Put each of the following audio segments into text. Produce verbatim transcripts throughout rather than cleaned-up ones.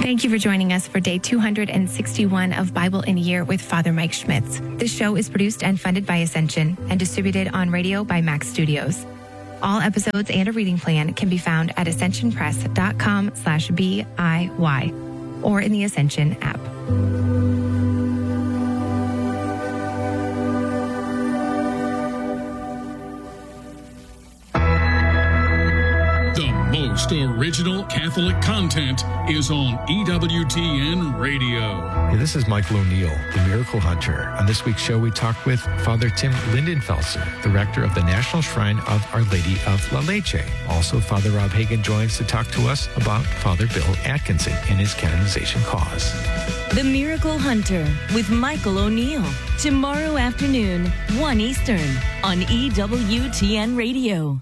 Thank you for joining us for day two hundred sixty-one of Bible in a Year with Father Mike Schmitz. This show is produced and funded by Ascension and distributed on radio by Max Studios. All episodes and a reading plan can be found at ascensionpress.com slash BIY or in the Ascension app. Most original Catholic content is on E W T N Radio. Hey, this is Michael O'Neill, the Miracle Hunter. On this week's show, we talk with Father Tim Lindenfelser, the rector of the National Shrine of Our Lady of La Leche. Also, Father Rob Hagan joins to talk to us about Father Bill Atkinson and his canonization cause. The Miracle Hunter with Michael O'Neill. Tomorrow afternoon, one Eastern, on E W T N Radio.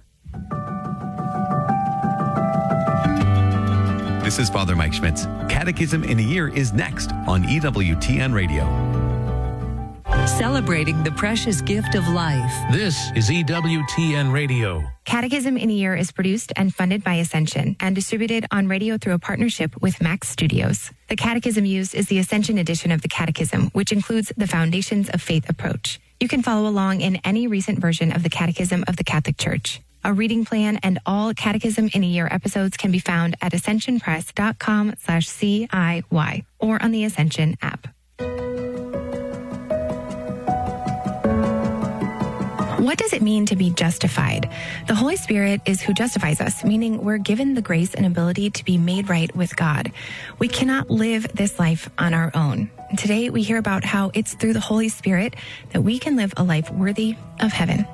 This is Father Mike Schmitz. Catechism in a Year is next on E W T N Radio. Celebrating the precious gift of life. This is E W T N Radio. Catechism in a Year is produced and funded by Ascension and distributed on radio through a partnership with Max Studios. The catechism used is the Ascension edition of the Catechism, which includes the Foundations of Faith approach. You can follow along in any recent version of the Catechism of the Catholic Church. A reading plan and all Catechism in a Year episodes can be found at ascensionpress.com slash CIY or on the Ascension app. What does it mean to be justified? The Holy Spirit is who justifies us, meaning we're given the grace and ability to be made right with God. We cannot live this life on our own. Today, we hear about how it's through the Holy Spirit that we can live a life worthy of heaven.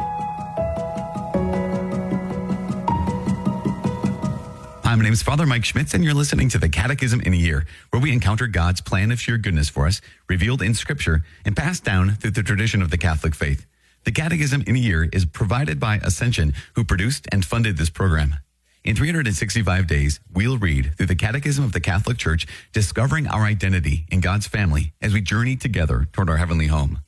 Hi, my name is Father Mike Schmitz, and you're listening to the Catechism in a Year, where we encounter God's plan of sheer goodness for us, revealed in Scripture, and passed down through the tradition of the Catholic faith. The Catechism in a Year is provided by Ascension, who produced and funded this program. In three hundred sixty-five days, we'll read through the Catechism of the Catholic Church, discovering our identity in God's family as we journey together toward our heavenly home.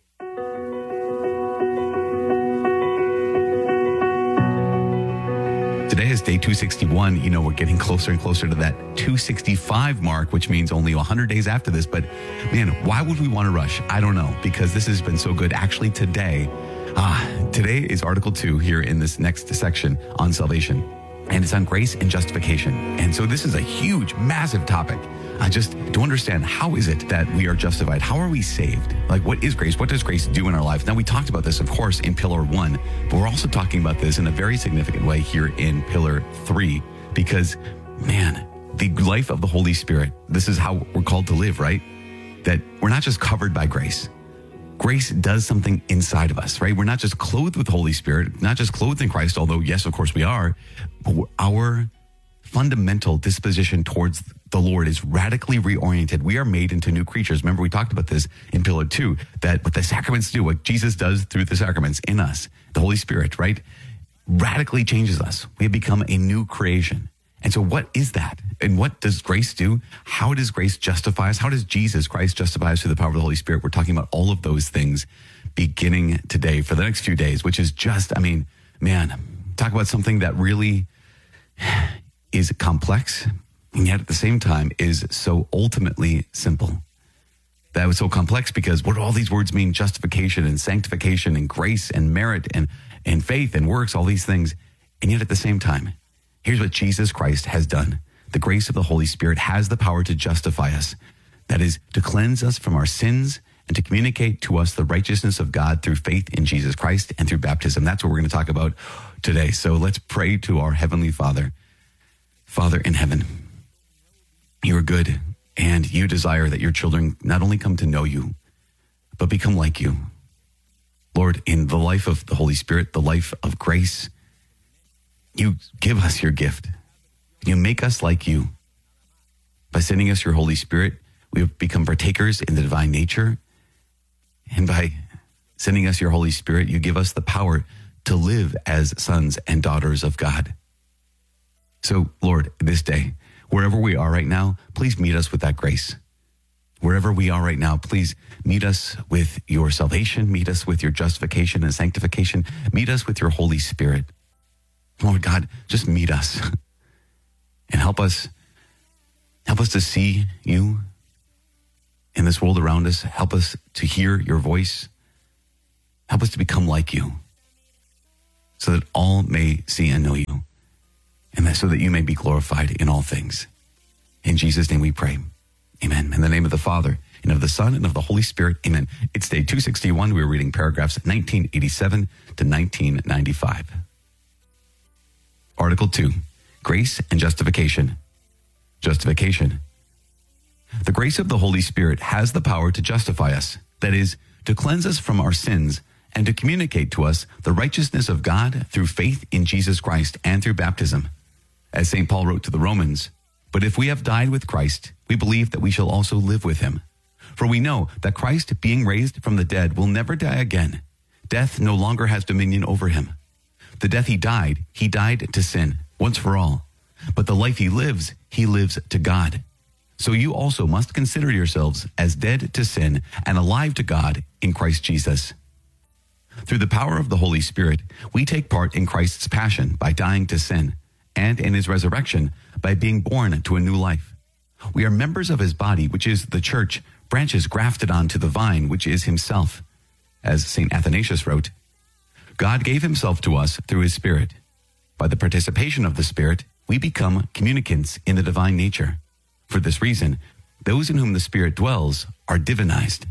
Today is day two sixty-one. You know, we're getting closer and closer to that two sixty-five mark, which means only one hundred days after this. But man, why would we want to rush? I don't know, because this has been so good. Actually, today, ah, today is Article two here in this next section on salvation. And it's on grace and justification. And so this is a huge, massive topic. I just to understand, how is it that we are justified? How are we saved? Like, what is grace? What does grace do in our life? Now, we talked about this, of course, in Pillar one, but we're also talking about this in a very significant way here in Pillar three, because, man, the life of the Holy Spirit, this is how we're called to live, right? That we're not just covered by grace. Grace does something inside of us, right? We're not just clothed with the Holy Spirit, not just clothed in Christ, although, yes, of course we are, but our fundamental disposition towards the Lord is radically reoriented. We are made into new creatures. Remember, we talked about this in Pillar two, that what the sacraments do, what Jesus does through the sacraments in us, the Holy Spirit, right, radically changes us. We have become a new creation. And so what is that? And what does grace do? How does grace justify us? How does Jesus Christ justify us through the power of the Holy Spirit? We're talking about all of those things beginning today for the next few days, which is just, I mean, man, talk about something that really is complex and yet at the same time is so ultimately simple. That was so complex because what do all these words mean? Justification and sanctification and grace and merit and, and faith and works, all these things. And yet at the same time, here's what Jesus Christ has done. The grace of the Holy Spirit has the power to justify us. That is, to cleanse us from our sins and to communicate to us the righteousness of God through faith in Jesus Christ and through baptism. That's what we're going to talk about today. So let's pray to our Heavenly Father. Father in heaven, you are good, and you desire that your children not only come to know you, but become like you. Lord, in the life of the Holy Spirit, the life of grace, you give us your gift. You make us like you. By sending us your Holy Spirit, we have become partakers in the divine nature. And by sending us your Holy Spirit, you give us the power to live as sons and daughters of God. So, Lord, this day, wherever we are right now, please meet us with that grace. Wherever we are right now, please meet us with your salvation, meet us with your justification and sanctification, meet us with your Holy Spirit. Lord God, just meet us and help us Help us to see you in this world around us. Help us to hear your voice. Help us to become like you so that all may see and know you, and that so that you may be glorified in all things. In Jesus' name we pray. Amen. In the name of the Father, and of the Son, and of the Holy Spirit. Amen. It's day two sixty-one. We're reading paragraphs nineteen eighty-seven to nineteen ninety-five. Article two, Grace and Justification. Justification. The grace of the Holy Spirit has the power to justify us, that is, to cleanse us from our sins and to communicate to us the righteousness of God through faith in Jesus Christ and through baptism. As Saint Paul wrote to the Romans, "But if we have died with Christ, we believe that we shall also live with him. For we know that Christ, being raised from the dead, will never die again. Death no longer has dominion over him. The death he died, he died to sin, once for all. But the life he lives, he lives to God. So you also must consider yourselves as dead to sin and alive to God in Christ Jesus." Through the power of the Holy Spirit, we take part in Christ's passion by dying to sin, and in his resurrection by being born to a new life. We are members of his body, which is the church, branches grafted onto the vine, which is himself. As Saint Athanasius wrote, God gave himself to us through his Spirit. By the participation of the Spirit, we become communicants in the divine nature. For this reason, those in whom the Spirit dwells are divinized.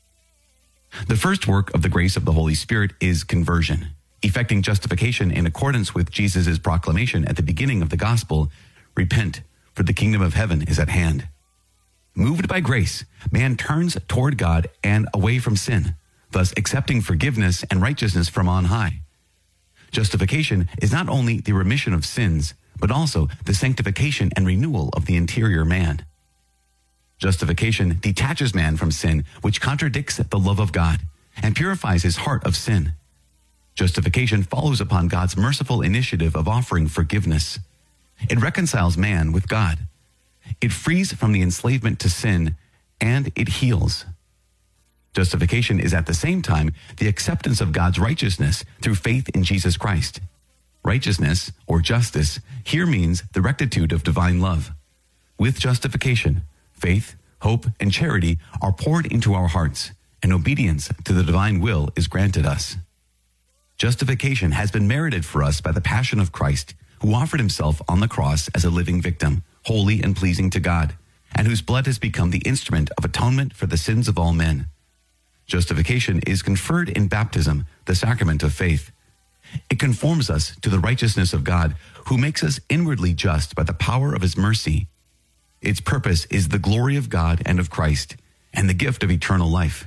The first work of the grace of the Holy Spirit is conversion, effecting justification in accordance with Jesus' proclamation at the beginning of the gospel, "Repent, for the kingdom of heaven is at hand." Moved by grace, man turns toward God and away from sin, thus accepting forgiveness and righteousness from on high. Justification is not only the remission of sins, but also the sanctification and renewal of the interior man. Justification detaches man from sin, which contradicts the love of God, and purifies his heart of sin. Justification follows upon God's merciful initiative of offering forgiveness. It reconciles man with God. It frees from the enslavement to sin, and it heals. Justification is at the same time the acceptance of God's righteousness through faith in Jesus Christ. Righteousness, or justice, here means the rectitude of divine love. With justification, faith, hope, and charity are poured into our hearts, and obedience to the divine will is granted us. Justification has been merited for us by the passion of Christ, who offered himself on the cross as a living victim, holy and pleasing to God, and whose blood has become the instrument of atonement for the sins of all men. Justification is conferred in baptism, the sacrament of faith. It conforms us to the righteousness of God, who makes us inwardly just by the power of his mercy. Its purpose is the glory of God and of Christ, and the gift of eternal life.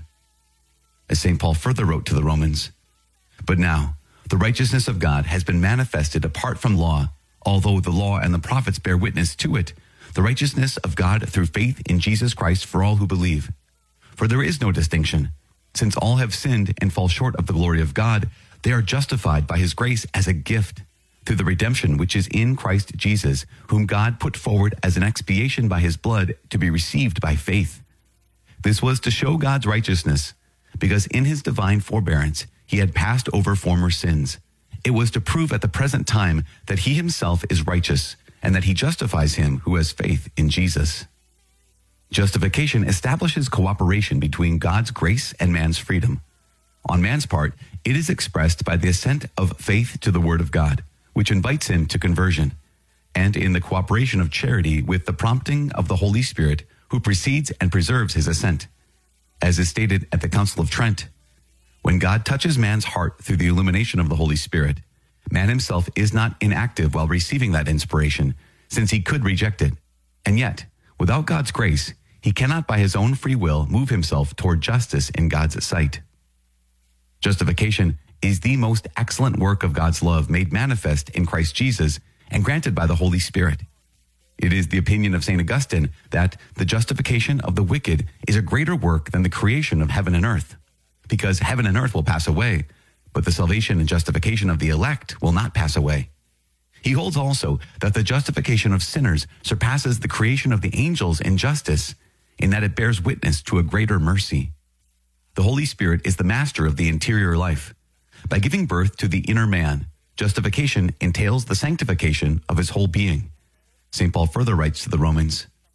As Saint Paul further wrote to the Romans, "But now, the righteousness of God has been manifested apart from law, although the law and the prophets bear witness to it, the righteousness of God through faith in Jesus Christ for all who believe. For there is no distinction, since all have sinned and fall short of the glory of God. They are justified by his grace as a gift, through the redemption which is in Christ Jesus, whom God put forward as an expiation by his blood to be received by faith. This was to show God's righteousness, because in his divine forbearance he had passed over former sins. It was to prove at the present time that he himself is righteous, and that he justifies him who has faith in Jesus." Justification establishes cooperation between God's grace and man's freedom. On man's part, it is expressed by the assent of faith to the word of God, which invites him to conversion, and in the cooperation of charity with the prompting of the Holy Spirit, who precedes and preserves his assent. As is stated at the Council of Trent, when God touches man's heart through the illumination of the Holy Spirit, man himself is not inactive while receiving that inspiration, since he could reject it. And yet, without God's grace, he cannot by his own free will move himself toward justice in God's sight. Justification is the most excellent work of God's love made manifest in Christ Jesus and granted by the Holy Spirit. It is the opinion of Saint Augustine that the justification of the wicked is a greater work than the creation of heaven and earth, because heaven and earth will pass away, but the salvation and justification of the elect will not pass away. He holds also that the justification of sinners surpasses the creation of the angels in justice, in that it bears witness to a greater mercy. The Holy Spirit is the master of the interior life. By giving birth to the inner man, justification entails the sanctification of his whole being. Saint Paul further writes to the Romans,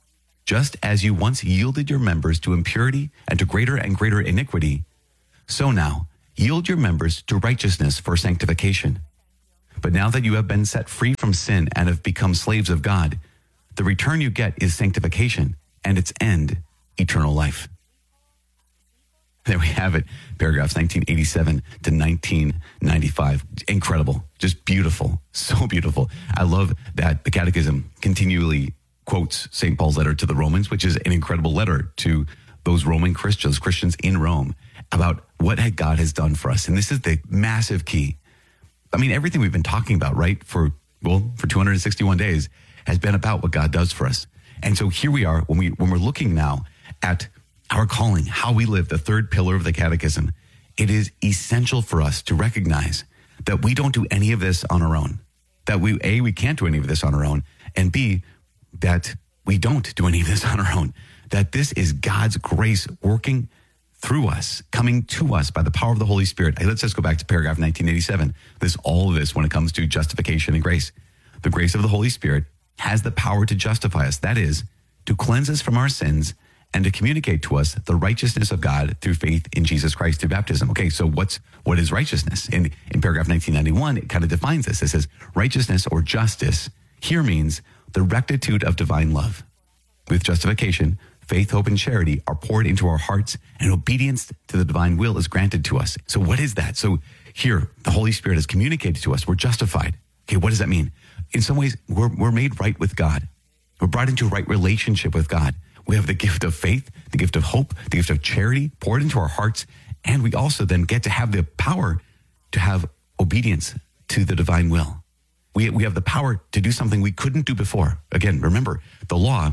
just as you once yielded your members to impurity and to greater and greater iniquity, so now yield your members to righteousness for sanctification. But now that you have been set free from sin and have become slaves of God, the return you get is sanctification, and its end, eternal life. There we have it, paragraphs nineteen eighty-seven to nineteen ninety-five. Incredible, just beautiful, so beautiful. I love that the Catechism continually quotes Saint Paul's letter to the Romans, which is an incredible letter to those Roman Christians, Christians in Rome, about what God has done for us. And this is the massive key. I mean, everything we've been talking about, right, for, well, for two hundred sixty-one days has been about what God does for us. And so here we are, when, we, when we're looking now at our calling, how we live, the third pillar of the Catechism, it is essential for us to recognize that we don't do any of this on our own. That we, A, we can't do any of this on our own, and B, that we don't do any of this on our own. That this is God's grace working through us, coming to us by the power of the Holy Spirit. Hey, let's just go back to paragraph nineteen eighty-seven. This, all of this when it comes to justification and grace. The grace of the Holy Spirit has the power to justify us. That is, to cleanse us from our sins and to communicate to us the righteousness of God through faith in Jesus Christ through baptism. Okay, so what's what is righteousness? In, in paragraph nineteen ninety-one, it kind of defines this. It says, righteousness or justice here means the rectitude of divine love. With justification, faith, hope, and charity are poured into our hearts, and obedience to the divine will is granted to us. So what is that? So here, the Holy Spirit has communicated to us. We're justified. Okay, what does that mean? In some ways, we're, we're made right with God. We're brought into a right relationship with God. We have the gift of faith, the gift of hope, the gift of charity poured into our hearts, and we also then get to have the power to have obedience to the divine will. We, we have the power to do something we couldn't do before. Again, remember, the law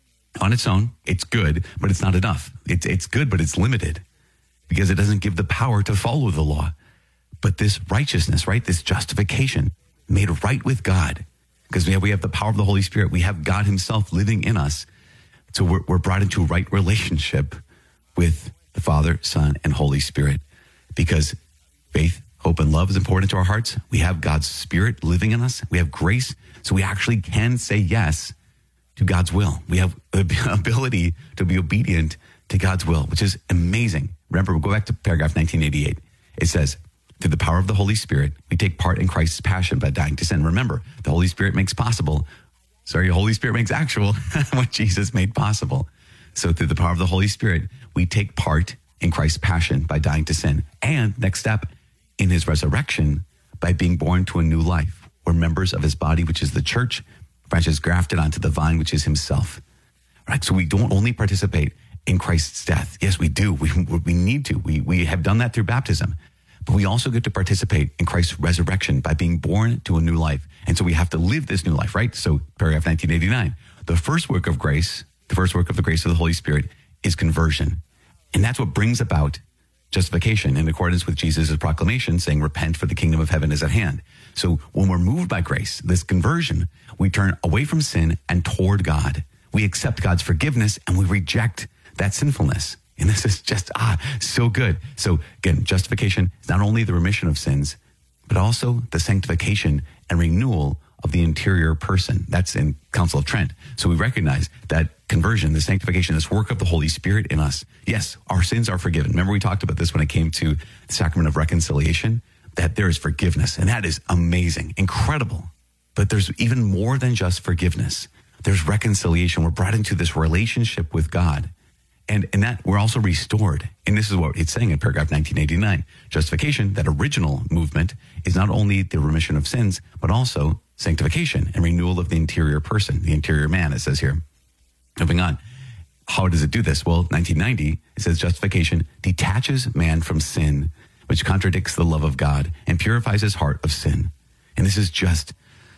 on its own, it's good, but it's not enough. It's, it's good, but it's limited because it doesn't give the power to follow the law. But this righteousness, right, this justification, made right with God, because we have, we have the power of the Holy Spirit. We have God himself living in us. So we're, we're brought into a right relationship with the Father, Son, and Holy Spirit, because faith, hope, and love is important to our hearts. We have God's Spirit living in us. We have grace, so we actually can say yes to God's will. We have the ability to be obedient to God's will, which is amazing. Remember, we'll go back to paragraph nineteen eighty-eight. It says, through the power of the Holy Spirit, we take part in Christ's passion by dying to sin. Remember, the Holy Spirit makes possible, sorry, the Holy Spirit makes actual what Jesus made possible. So through the power of the Holy Spirit, we take part in Christ's passion by dying to sin. And next step, in his resurrection, by being born to a new life. We're members of his body, which is the church, branches grafted onto the vine, which is himself. Right? So we don't only participate in Christ's death. Yes, we do. We, we need to. We, we have done that through baptism. But we also get to participate in Christ's resurrection by being born to a new life. And so we have to live this new life, right? So paragraph nineteen eighty-nine, the first work of grace, the first work of the grace of the Holy Spirit is conversion. And that's what brings about justification in accordance with Jesus' proclamation saying, repent for the kingdom of heaven is at hand. So when we're moved by grace, this conversion, we turn away from sin and toward God. We accept God's forgiveness and we reject that sinfulness. And this is just, ah, so good. So again, justification is not only the remission of sins, but also the sanctification and renewal of the interior person. That's in Council of Trent. So we recognize that conversion, the sanctification, this work of the Holy Spirit in us. Yes, our sins are forgiven. Remember we talked about this when it came to the sacrament of reconciliation, that there is forgiveness. And that is amazing, incredible. But there's even more than just forgiveness. There's reconciliation. We're brought into this relationship with God. And, and that we're also restored. And this is what it's saying in paragraph nineteen eighty-nine. Justification, that original movement, is not only the remission of sins, but also sanctification and renewal of the interior person, the interior man, it says here. Moving on. How does it do this? Well, nineteen ninety, it says justification detaches man from sin, which contradicts the love of God, and purifies his heart of sin. And this is just,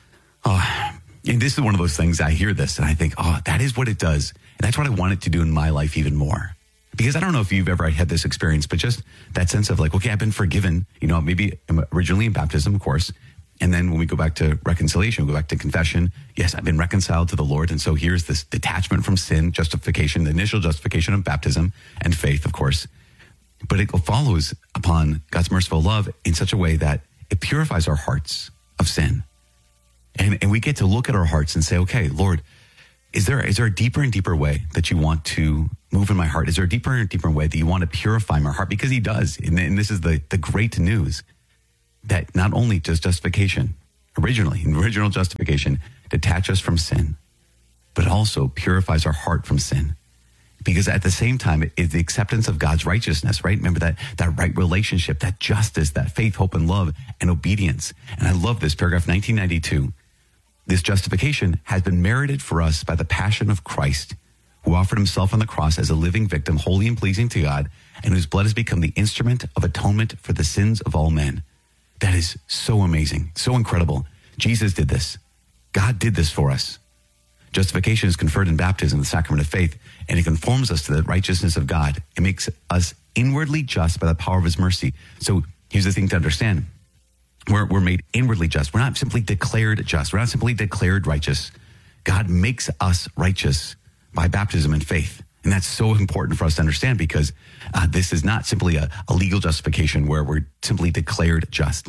oh, and this is one of those things I hear this and I think, oh, that is what it does. And that's what I want it to do in my life even more. Because I don't know if you've ever had this experience, but just that sense of like, okay, I've been forgiven, you know, maybe originally in baptism, of course. And then when we go back to reconciliation, we go back to confession. Yes, I've been reconciled to the Lord. And so here's this detachment from sin, justification, the initial justification of baptism and faith, of course. But it follows upon God's merciful love in such a way that it purifies our hearts of sin. And, and we get to look at our hearts and say, okay, Lord, is there is there a deeper and deeper way that you want to move in my heart? Is there a deeper and deeper way that you want to purify my heart? Because he does. And, and this is the, the great news, that not only does justification, originally, original justification, detach us from sin, but also purifies our heart from sin. Because at the same time, it is the acceptance of God's righteousness, right? Remember that, that right relationship, that justice, that faith, hope, and love, and obedience. And I love this, paragraph nineteen ninety-two. This justification has been merited for us by the passion of Christ, who offered himself on the cross as a living victim, holy and pleasing to God, and whose blood has become the instrument of atonement for the sins of all men. That is so amazing, so incredible. Jesus did this. God did this for us. Justification is conferred in baptism, the sacrament of faith, and it conforms us to the righteousness of God. It makes us inwardly just by the power of his mercy. So here's the thing to understand. We're, we're made inwardly just. We're not simply declared just. We're not simply declared righteous. God makes us righteous by baptism and faith. And that's so important for us to understand, because uh, this is not simply a, a legal justification where we're simply declared just.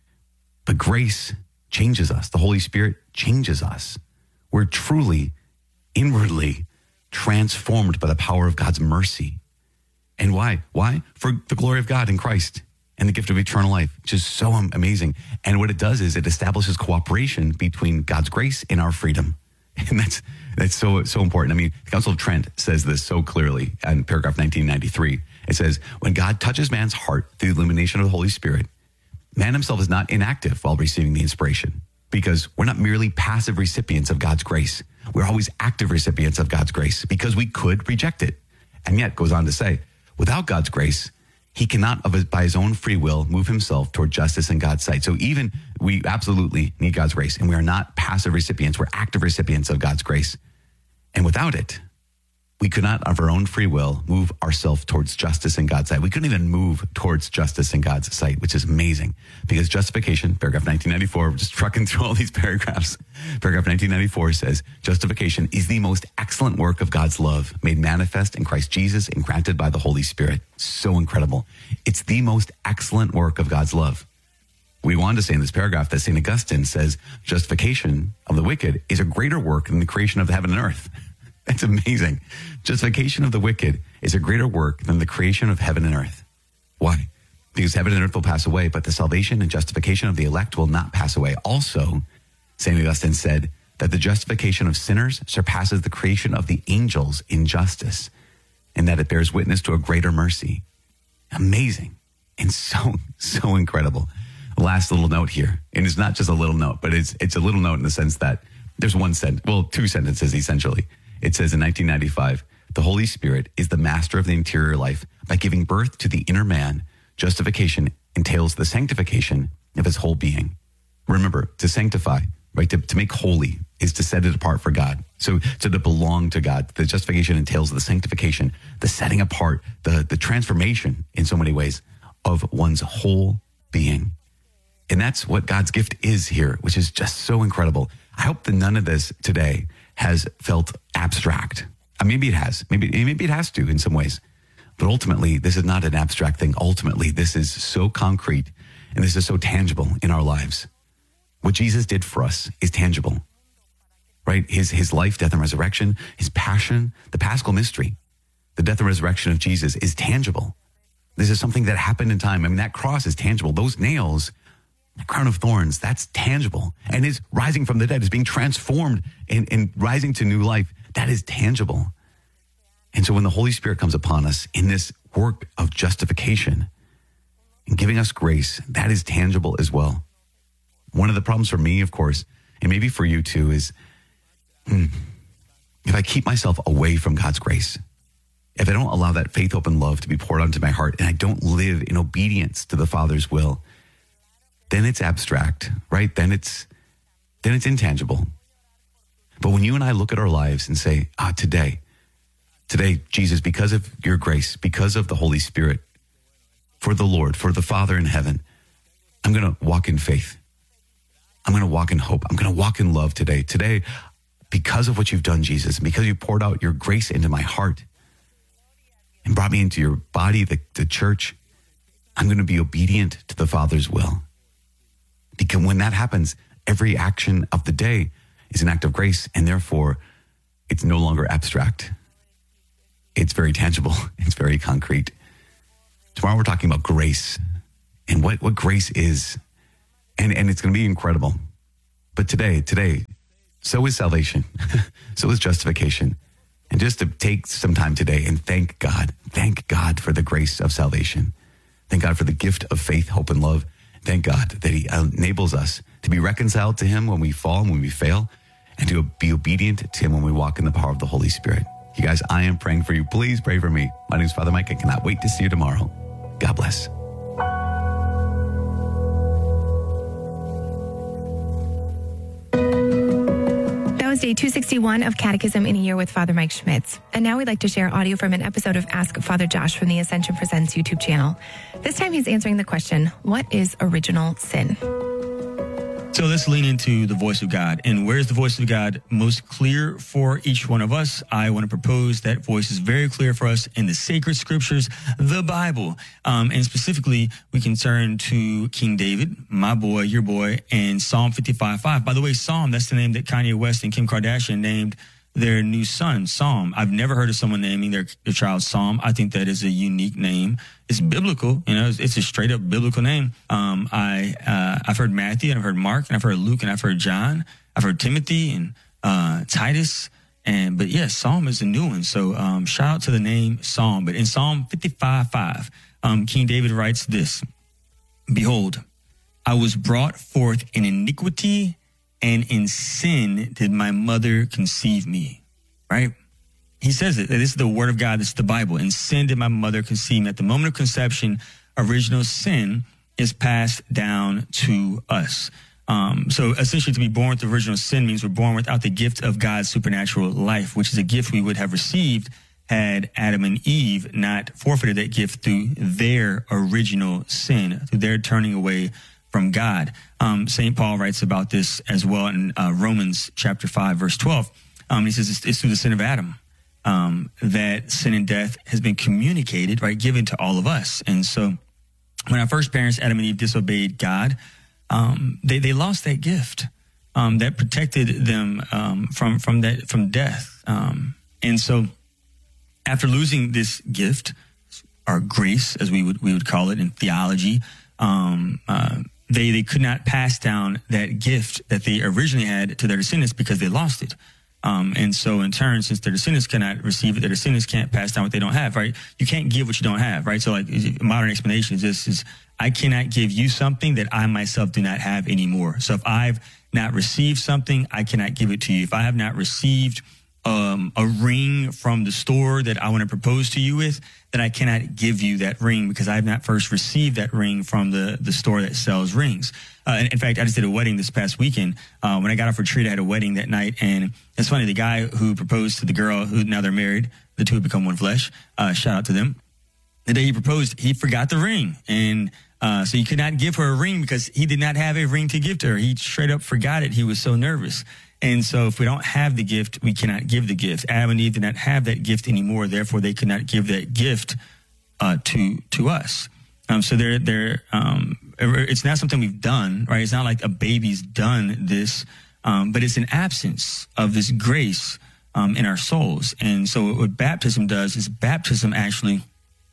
But grace changes us. The Holy Spirit changes us. We're truly, inwardly transformed by the power of God's mercy. And why? Why? For the glory of God in Christ and the gift of eternal life, which is so amazing. And what it does is it establishes cooperation between God's grace and our freedom. And that's that's so so important. I mean, the Council of Trent says this so clearly in paragraph nineteen ninety-three. It says, when God touches man's heart through the illumination of the Holy Spirit, man himself is not inactive while receiving the inspiration, because we're not merely passive recipients of God's grace. We're always active recipients of God's grace, because we could reject it. And yet, goes on to say, without God's grace, he cannot, of his, by his own free will, move himself toward justice in God's sight. So even we absolutely need God's grace, and we are not passive recipients. We're active recipients of God's grace. And without it, we could not, of our own free will, move ourselves towards justice in God's sight. We couldn't even move towards justice in God's sight, which is amazing, because justification, paragraph nineteen ninety-four, we're just trucking through all these paragraphs. Paragraph nineteen ninety-four says, justification is the most excellent work of God's love, made manifest in Christ Jesus and granted by the Holy Spirit. So incredible. It's the most excellent work of God's love. We want to say in this paragraph that Saint Augustine says, justification of the wicked is a greater work than the creation of heaven and earth. That's amazing. Justification of the wicked is a greater work than the creation of heaven and earth. Why? Because heaven and earth will pass away, but the salvation and justification of the elect will not pass away. Also, Saint Augustine said that the justification of sinners surpasses the creation of the angels in justice, and that it bears witness to a greater mercy. Amazing. And so, so incredible. Last little note here. And it's not just a little note, but it's it's a little note in the sense that there's one sentence, well, two sentences essentially. It says in nineteen ninety-five, the Holy Spirit is the master of the interior life. By giving birth to the inner man, justification entails the sanctification of his whole being. Remember, to sanctify, right, to, to make holy is to set it apart for God. So, so to belong to God. The justification entails the sanctification, the setting apart, the, the transformation in so many ways of one's whole being. And that's what God's gift is here, which is just so incredible. I hope that none of this today has felt abstract. Uh, maybe it has. Maybe, maybe it has to in some ways. But ultimately, this is not an abstract thing. Ultimately, this is so concrete and this is so tangible in our lives. What Jesus did for us is tangible, right? His, his life, death, and resurrection, his passion, the Paschal mystery, the death and resurrection of Jesus is tangible. This is something that happened in time. I mean, that cross is tangible. Those nails, the crown of thorns, that's tangible. And his rising from the dead, is being transformed and, and rising to new life. That is tangible. And so when the Holy Spirit comes upon us in this work of justification and giving us grace, that is tangible as well. One of the problems for me, of course, and maybe for you too, is hmm, if I keep myself away from God's grace, if I don't allow that faith, hope, and love to be poured onto my heart, and I don't live in obedience to the Father's will, then it's abstract, right? Then it's then it's intangible. But when you and I look at our lives and say, ah, today, today, Jesus, because of your grace, because of the Holy Spirit, for the Lord, for the Father in heaven, I'm going to walk in faith. I'm going to walk in hope. I'm going to walk in love today. Today, because of what you've done, Jesus, and because you poured out your grace into my heart and brought me into your body, the, the church, I'm going to be obedient to the Father's will. Because when that happens, every action of the day is an act of grace, and therefore it's no longer abstract. It's very tangible. It's very concrete. Tomorrow we're talking about grace and what, what grace is. And, and it's going to be incredible. But today, today, so is salvation. So is justification. And just to take some time today and thank God. Thank God for the grace of salvation. Thank God for the gift of faith, hope, and love. Thank God that he enables us to be reconciled to him when we fall and when we fail, and to be obedient to him when we walk in the power of the Holy Spirit. You guys, I am praying for you. Please pray for me. My name is Father Mike. I cannot wait to see you tomorrow. God bless. Day two sixty-one of Catechism in a Year with Father Mike Schmitz. And now we'd like to share audio from an episode of Ask Father Josh from the Ascension Presents YouTube channel. This time he's answering the question, what is original sin? So let's lean into the voice of God. And where's the voice of God most clear for each one of us? I want to propose that voice is very clear for us in the sacred scriptures, the Bible. Um, and specifically, we can turn to King David, my boy, your boy, and Psalm fifty-five five. By the way, Psalm, that's the name that Kanye West and Kim Kardashian named their new son, Psalm. I've never heard of someone naming their, their child Psalm. I think that is a unique name. It's biblical, you know, it's, it's a straight up biblical name. Um, I, uh, I've heard Matthew and I've heard Mark and I've heard Luke and I've heard John. I've heard Timothy and, uh, Titus. And, but yes, Psalm is a new one. So, um, shout out to the name Psalm. But in Psalm fifty-five five, um, King David writes this, "Behold, I was brought forth in iniquity, and in sin did my mother conceive me," right? He says it. This is the word of God. This is the Bible. "In sin did my mother conceive me." At the moment of conception, original sin is passed down to us. Um, so essentially to be born with original sin means we're born without the gift of God's supernatural life, which is a gift we would have received had Adam and Eve not forfeited that gift through their original sin, through their turning away from God. Um, Saint Paul writes about this as well in uh, Romans chapter five, verse twelve. Um, he says it's, it's through the sin of Adam um, that sin and death has been communicated, right, given to all of us. And so when our first parents, Adam and Eve, disobeyed God, um, they, they lost that gift um, that protected them um, from from that from death. Um, and so after losing this gift, or grace, as we would we would call it in theology, um, uh, They they could not pass down that gift that they originally had to their descendants because they lost it. Um, and so in turn, since their descendants cannot receive it, their descendants can't pass down what they don't have, right? You can't give what you don't have, right? So like a modern explanation is this, is I cannot give you something that I myself do not have anymore. So if I've not received something, I cannot give it to you. If I have not received um, a ring from the store that I want to propose to you with, then I cannot give you that ring because I have not first received that ring from the, the store that sells rings. Uh, in, in fact, I just did a wedding this past weekend. Uh, when I got off retreat, I had a wedding that night. And it's funny, the guy who proposed to the girl, who now they're married, the two have become one flesh. Uh, shout out to them. The day he proposed, he forgot the ring. And uh, so he could not give her a ring because he did not have a ring to give to her. He straight up forgot it. He was so nervous. And so if we don't have the gift, we cannot give the gift. Adam and Eve did not have that gift anymore. Therefore, they could not give that gift uh, to to us. Um, so they're, they're, um, it's not something we've done, right? It's not like a baby's done this, um, but it's an absence of this grace um, in our souls. And so what baptism does is baptism actually,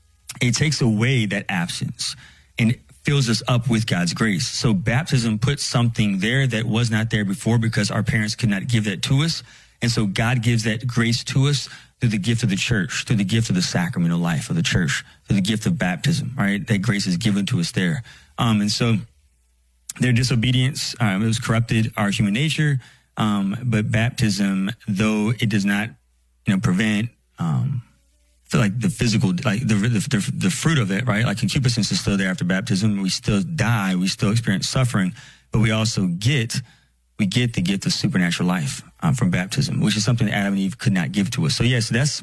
it takes away that absence and fills us up with God's grace. So baptism puts something there that was not there before because our parents could not give that to us. And so God gives that grace to us through the gift of the church, through the gift of the sacramental life of the church, through the gift of baptism, right? That grace is given to us there. Um, and so their disobedience, um, it was corrupted our human nature. Um, but baptism, though it does not, you know, prevent, um, feel like the physical, like the, the the fruit of it, right? Like concupiscence is still there after baptism. We still die. We still experience suffering, but we also get, we get the gift of supernatural life um, from baptism, which is something that Adam and Eve could not give to us. So yes, that's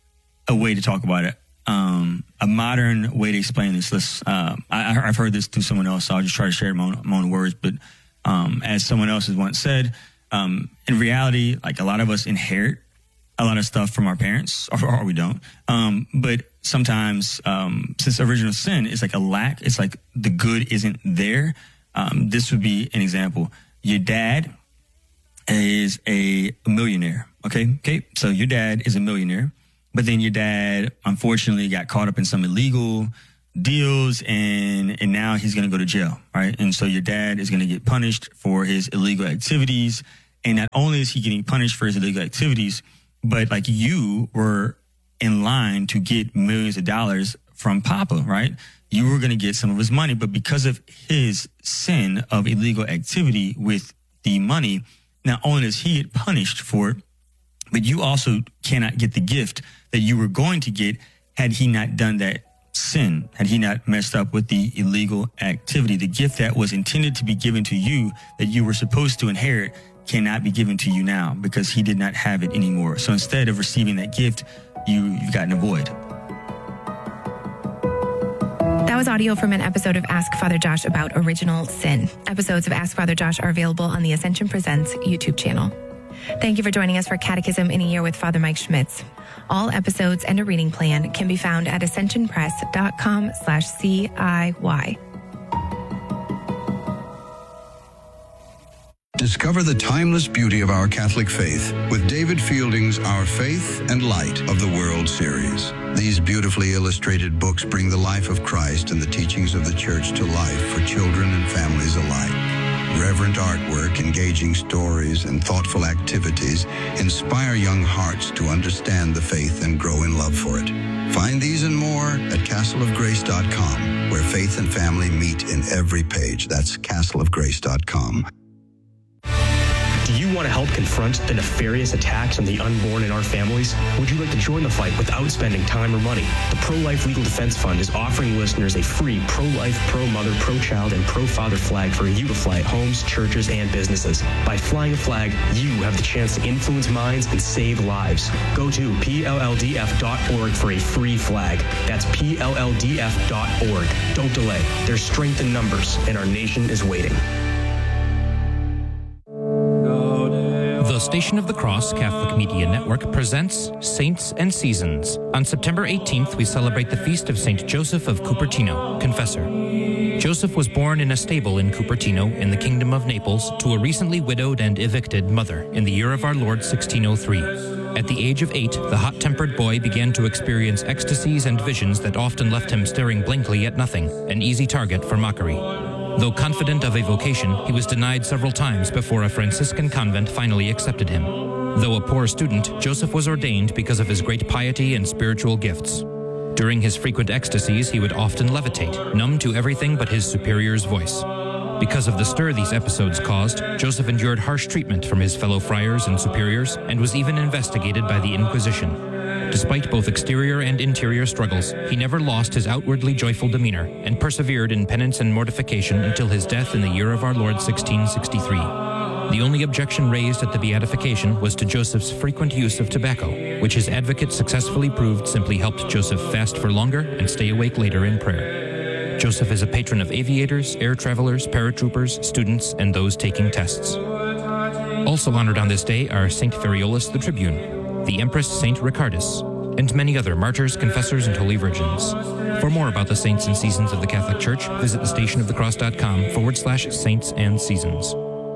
a way to talk about it. Um, a modern way to explain this. Let's, uh, I, I've heard this through someone else, so I'll just try to share my own, my own words. But um, as someone else has once said, um, in reality, like a lot of us inherit a lot of stuff from our parents, or, or we don't. Um, but sometimes, um, since original sin is like a lack, it's like the good isn't there. Um, this would be an example. Your dad is a millionaire. Okay. Okay. So your dad is a millionaire, but then your dad unfortunately got caught up in some illegal deals and, and now he's going to go to jail. Right. And so your dad is going to get punished for his illegal activities. And not only is he getting punished for his illegal activities, but like you were in line to get millions of dollars from Papa, right? You were going to get some of his money, but because of his sin of illegal activity with the money, not only is he punished for it, but you also cannot get the gift that you were going to get had he not done that sin, had he not messed up with the illegal activity. The gift that was intended to be given to you that you were supposed to inherit cannot be given to you now because he did not have it anymore. So instead of receiving that gift, you, you've gotten a void. That was audio from an episode of Ask Father Josh about original sin. Episodes of Ask Father Josh are available on the Ascension Presents YouTube channel. Thank you for joining us for Catechism in a Year with Father Mike Schmitz. All episodes and a reading plan can be found at ascensionpress.com slash CIY. Discover the timeless beauty of our Catholic faith with David Fielding's Our Faith and Light of the World series. These beautifully illustrated books bring the life of Christ and the teachings of the Church to life for children and families alike. Reverent artwork, engaging stories, and thoughtful activities inspire young hearts to understand the faith and grow in love for it. Find these and more at castle of grace dot com, where faith and family meet in every page. That's castle of grace dot com. Do you want to help confront the nefarious attacks on the unborn in our families? Would you like to join the fight without spending time or money? The Pro-Life Legal Defense Fund is offering listeners a free pro-life, pro-mother, pro-child, and pro-father flag for you to fly at homes, churches, and businesses. By flying a flag, you have the chance to influence minds and save lives. Go to P L L D F dot org for a free flag. That's P L L D F dot org. Don't delay. There's strength in numbers, and our nation is waiting. The Station of the Cross Catholic Media Network presents Saints and Seasons. On September eighteenth, we celebrate the feast of Saint Joseph of Cupertino, Confessor. Joseph was born in a stable in Cupertino in the Kingdom of Naples to a recently widowed and evicted mother in the year of our Lord sixteen oh three. At the age of eight, the hot-tempered boy began to experience ecstasies and visions that often left him staring blankly at nothing, an easy target for mockery. Though confident of a vocation, he was denied several times before a Franciscan convent finally accepted him. Though a poor student, Joseph was ordained because of his great piety and spiritual gifts. During his frequent ecstasies, he would often levitate, numb to everything but his superior's voice. Because of the stir these episodes caused, Joseph endured harsh treatment from his fellow friars and superiors and was even investigated by the Inquisition. Despite both exterior and interior struggles, he never lost his outwardly joyful demeanor and persevered in penance and mortification until his death in the year of our Lord sixteen sixty-three. The only objection raised at the beatification was to Joseph's frequent use of tobacco, which his advocate successfully proved simply helped Joseph fast for longer and stay awake later in prayer. Joseph is a patron of aviators, air travelers, paratroopers, students, and those taking tests. Also honored on this day are Saint Feriolus the Tribune, the Empress Saint Ricardus, and many other martyrs, confessors, and holy virgins. For more about the saints and seasons of the Catholic Church, visit thestationofthecross.com forward slash saints and seasons.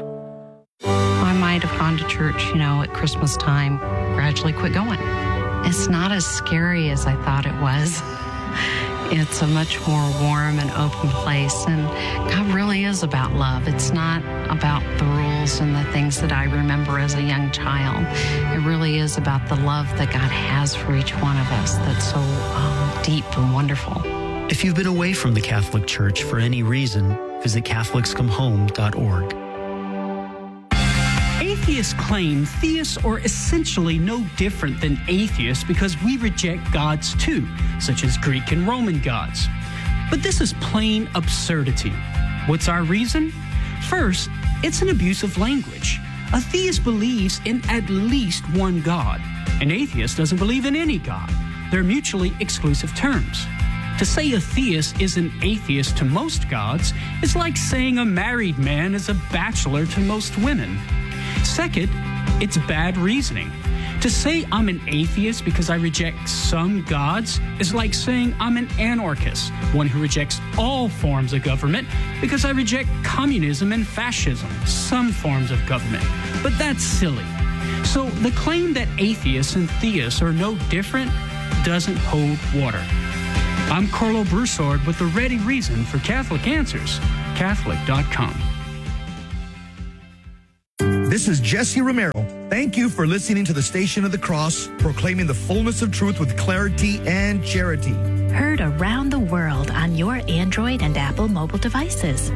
I might have gone to church, you know, at Christmas time, gradually quit going. It's not as scary as I thought it was. It's a much more warm and open place, and God really is about love. It's not about the rules and the things that I remember as a young child. It really is about the love that God has for each one of us that's so um, deep and wonderful. If you've been away from the Catholic Church for any reason, visit Catholics Come Home dot org. Atheists claim theists are essentially no different than atheists because we reject gods too, such as Greek and Roman gods. But this is plain absurdity. What's our reason? First, it's an abuse of language. A theist believes in at least one God. An atheist doesn't believe in any God. They're mutually exclusive terms. To say a theist is an atheist to most gods is like saying a married man is a bachelor to most women. Second, it's bad reasoning. To To say I'm an atheist because I reject some gods is like saying I'm an anarchist, one who rejects all forms of government because I reject communism and fascism, some forms of government. But that's silly. So the claim that atheists and theists are no different doesn't hold water. I'm Carlo Broussard with the ready reason for Catholic Answers, Catholic dot com. This is Jesse Romero. Thank you for listening to the Station of the Cross, proclaiming the fullness of truth with clarity and charity. Heard around the world on your Android and Apple mobile devices.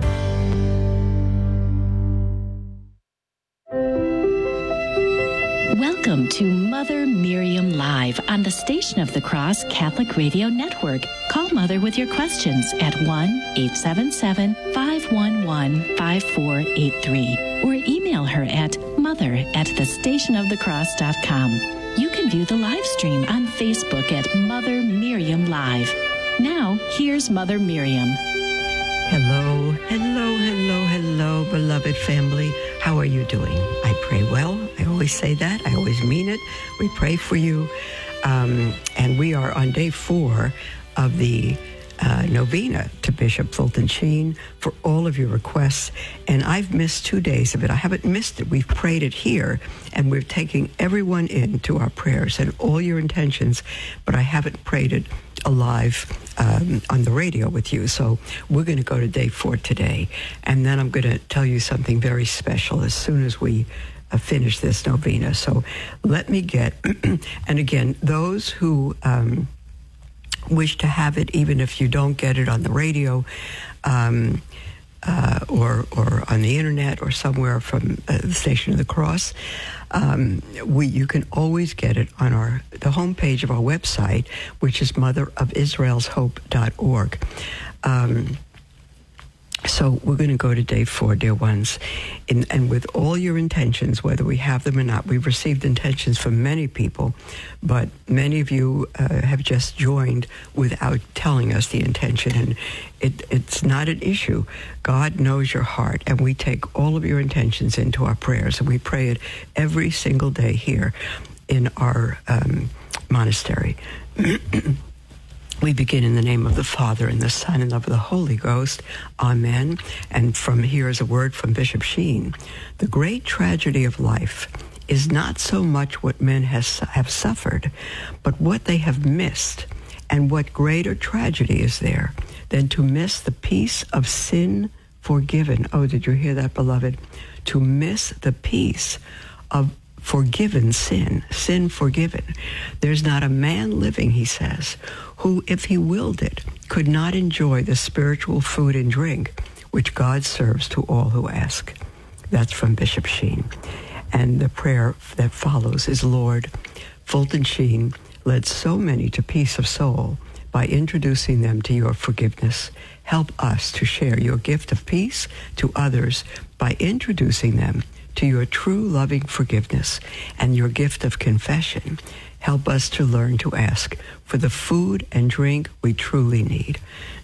Welcome to Mother Miriam Live on the Station of the Cross Catholic Radio Network. Call Mother with your questions at one eight seven seven, five one one, five four eight three or email her at mother at the station of the cross dot com. You can view the live stream on Facebook at Mother Miriam Live. Now, here's Mother Miriam. Hello, hello, hello, hello, beloved family. How are you doing? I pray well. I always say that. I always mean it. We pray for you. Um, and we are on day four of the uh, novena to Bishop Fulton Sheen for all of your requests. And I've missed two days of it. I haven't missed it. We've prayed it here, and we're taking everyone into our prayers and all your intentions, but I haven't prayed it alive um, on the radio with you. So we're going to go to day four today. And then I'm going to tell you something very special as soon as we uh, finish this novena. So let me get, and again, those who um, wish to have it, even if you don't get it on the radio, um, Uh, or or on the internet or somewhere from uh, the Station of the Cross, um, we you can always get it on our the homepage of our website, which is mother of israel's hope dot org. Um, so we're going to go to day four, dear ones, in, and with all your intentions, whether we have them or not. We've received intentions from many people, but many of you uh, have just joined without telling us the intention, and it, it's not an issue. God knows your heart, and we take all of your intentions into our prayers, and we pray it every single day here in our um, monastery. We begin in the name of the Father, and the Son, and of the Holy Ghost. Amen. And from here is a word from Bishop Sheen. The great tragedy of life is not so much what men has, have suffered, but what they have missed. And what greater tragedy is there than to miss the peace of sin forgiven? Oh, did you hear that, beloved? To miss the peace of forgiven sin, sin forgiven. There's not a man living, he says, who, if he willed it, could not enjoy the spiritual food and drink which God serves to all who ask. That's from Bishop Sheen. And the prayer that follows is, Lord, Fulton Sheen led so many to peace of soul by introducing them to your forgiveness. Help us to share your gift of peace to others by introducing them to your true loving forgiveness and your gift of confession. Help us to learn to ask for the food and drink we truly need.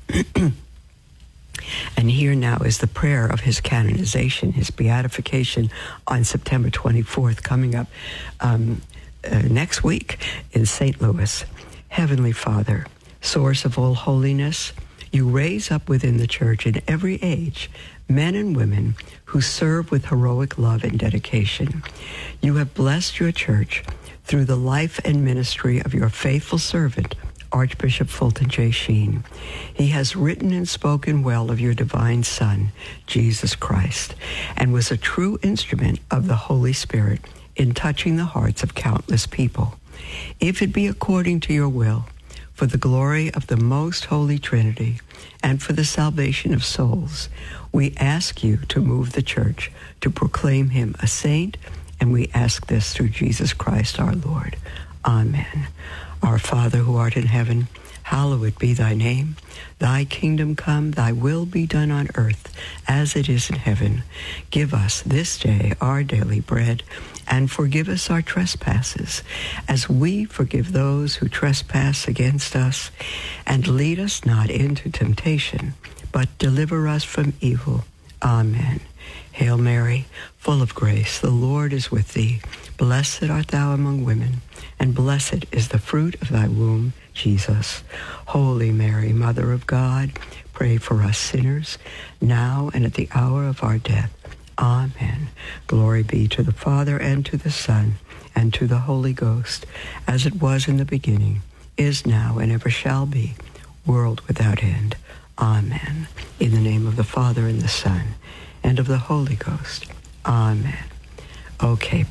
And here now is the prayer of his canonization, his beatification on September twenty-fourth, coming up um, uh, next week in Saint Louis. Heavenly Father, source of all holiness, you raise up within the church in every age men and women who serve with heroic love and dedication. You have blessed your church through the life and ministry of your faithful servant, Archbishop Fulton J. Sheen. He has written and spoken well of your divine Son, Jesus Christ, and was a true instrument of the Holy Spirit in touching the hearts of countless people. If it be according to your will, for the glory of the most holy Trinity and for the salvation of souls, we ask you to move the church to proclaim him a saint, and we ask this through Jesus Christ our Lord. Amen. Our Father who art in heaven, hallowed be thy name. Thy kingdom come, thy will be done on earth as it is in heaven. Give us this day our daily bread, and forgive us our trespasses, as we forgive those who trespass against us. And lead us not into temptation, but deliver us from evil. Amen. Hail Mary, full of grace, the Lord is with thee. Blessed art thou among women, and blessed is the fruit of thy womb, Jesus. Holy Mary, Mother of God, pray for us sinners, now and at the hour of our death. Amen. Glory be to the Father, and to the Son, and to the Holy Ghost, as it was in the beginning, is now, and ever shall be, world without end. Amen. In the name of the Father, and the Son, and of the Holy Ghost. Amen. Okay,